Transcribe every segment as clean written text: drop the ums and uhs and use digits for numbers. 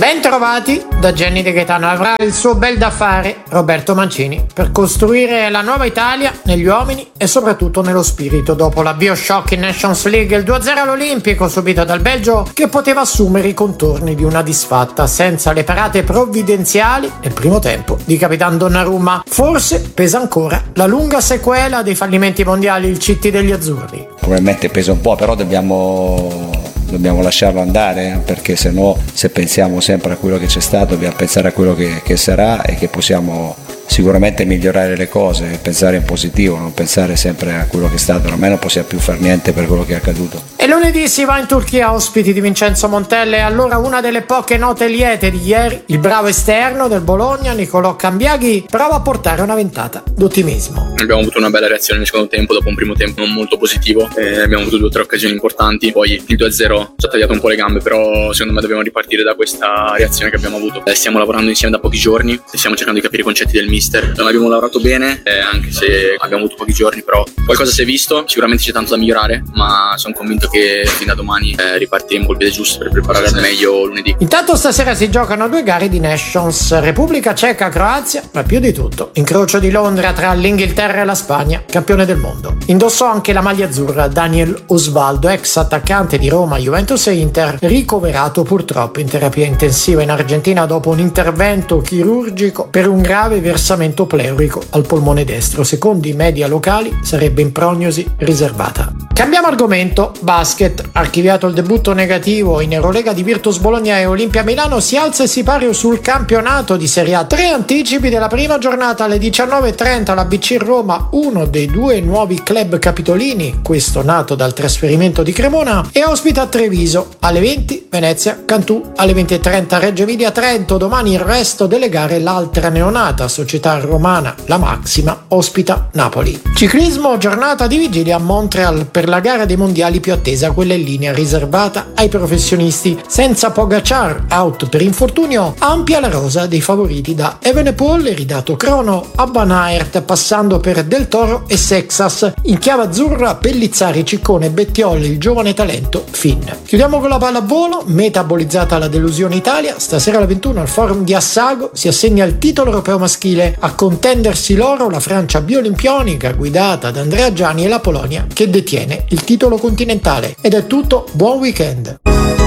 Bentrovati da Gianni De Gaetano. Avrà il suo bel da fare Roberto Mancini per costruire la nuova Italia negli uomini e soprattutto nello spirito, dopo la Bioshock in Nations League, il 2-0 all'Olimpico subito dal Belgio, che poteva assumere i contorni di una disfatta senza le parate provvidenziali nel primo tempo di Capitan Donnarumma. Forse pesa ancora la lunga sequela dei fallimenti mondiali, il CT degli azzurri. Probabilmente pesa un po', però dobbiamo lasciarlo andare, perché se pensiamo sempre a quello che c'è stato, dobbiamo pensare a quello che sarà e che possiamo sicuramente migliorare le cose, pensare in positivo, non pensare sempre a quello che è stato. Ormai non possiamo più fare niente per quello che è accaduto. E lunedì si va in Turchia, ospiti di Vincenzo Montella, e allora una delle poche note liete di ieri, il bravo esterno del Bologna, Nicolò Cambiaghi, prova a portare una ventata d'ottimismo. Abbiamo avuto una bella reazione nel secondo tempo, dopo un primo tempo non molto positivo, abbiamo avuto 2 o 3 occasioni importanti, poi il 2-0 ci ha tagliato un po' le gambe, però secondo me dobbiamo ripartire da questa reazione che abbiamo avuto. Stiamo lavorando insieme da pochi giorni e stiamo cercando di capire i concetti del mister. Non abbiamo lavorato bene, anche se abbiamo avuto pochi giorni, però qualcosa si è visto, sicuramente c'è tanto da migliorare, ma sono convinto che fin da domani ripartiremo col piede giusto per preparare al meglio lunedì. Intanto stasera si giocano 2 gare di Nations, Repubblica Ceca, Croazia, ma più di tutto incrocio di Londra tra l'Inghilterra e la Spagna, campione del mondo. Indossò anche la maglia azzurra Daniel Osvaldo, ex attaccante di Roma, Juventus e Inter, ricoverato purtroppo in terapia intensiva in Argentina dopo un intervento chirurgico per un grave versamento pleurico al polmone destro. Secondo i media locali sarebbe in prognosi riservata. Cambiamo argomento, basket. Archiviato il debutto negativo in Eurolega di Virtus Bologna e Olimpia Milano, si alza e si pari sul campionato di Serie A. 3 anticipi della prima giornata alle 19:30 la BC Roma, uno dei 2 nuovi club capitolini, questo nato dal trasferimento di Cremona, e ospita Treviso. Alle 20 Venezia Cantù, alle 20:30 Reggio Emilia Trento. Domani il resto delle gare, l'altra neonata società romana, la Maxima, ospita Napoli. Ciclismo, giornata di vigilia a Montreal per la gara dei mondiali più attesa, quella in linea riservata ai professionisti. Senza Pogacar, out per infortunio, ampia la rosa dei favoriti da Evenepoel, ridato crono, a Van Aert, passando per Del Toro e Sexas. In chiave azzurra Pellizzari, Ciccone, Bettiolli, il giovane talento Finn. Chiudiamo con la pallavolo, metabolizzata la delusione Italia. Stasera alle 21 al forum di Assago si assegna il titolo europeo maschile. A contendersi l'oro la Francia bioolimpionica guidata da Andrea Giani e la Polonia che detiene il titolo continentale. Ed è tutto, buon weekend.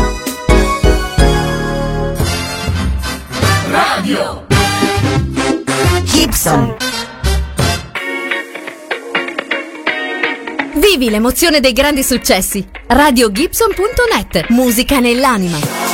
Radio Gibson. Vivi l'emozione dei grandi successi. RadioGibson.net. Musica nell'anima.